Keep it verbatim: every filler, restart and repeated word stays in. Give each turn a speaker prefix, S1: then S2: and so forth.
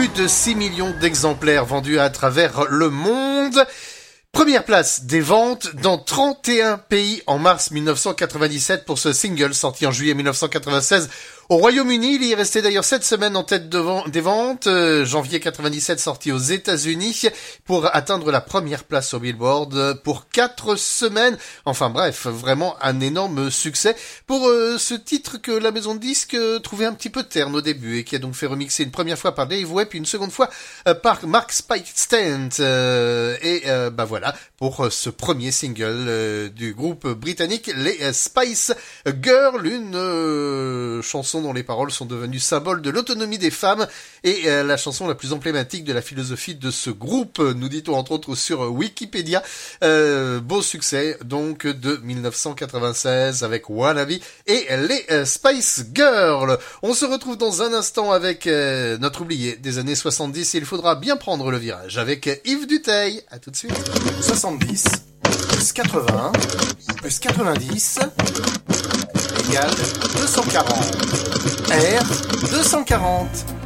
S1: de six millions d'exemplaires vendus à travers le monde. Première place des ventes dans trente et un pays en mars mille neuf cent quatre-vingt-dix-sept pour ce single sorti en juillet mille neuf cent quatre-vingt-seize au Royaume-Uni. Il y est resté d'ailleurs sept semaines en tête de vent, des ventes. Euh, janvier quatre-vingt-dix-sept sorti aux États-Unis pour atteindre la première place au Billboard pour quatre semaines. Enfin bref, vraiment un énorme succès pour euh, ce titre que la maison de disques euh, trouvait un petit peu terne au début et qui a donc fait remixer une première fois par Dave Way puis une seconde fois euh, par Mark Spike-Stent. Euh, et euh, bah voilà pour euh, ce premier single euh, du groupe britannique les euh, Spice Girls, une euh, chanson dont les paroles sont devenues symboles de l'autonomie des femmes et euh, la chanson la plus emblématique de la philosophie de ce groupe, nous dit-on entre autres sur Wikipédia. Euh, beau succès donc de mille neuf cent quatre-vingt-seize avec Wannabe et les euh, Spice Girls. On se retrouve dans un instant avec euh, notre oublié des années soixante-dix et il faudra bien prendre le virage avec Yves Duteil. À tout de suite.
S2: soixante-dix plus quatre-vingts plus quatre-vingt-dix égale deux cent quarante. R deux cent quarante.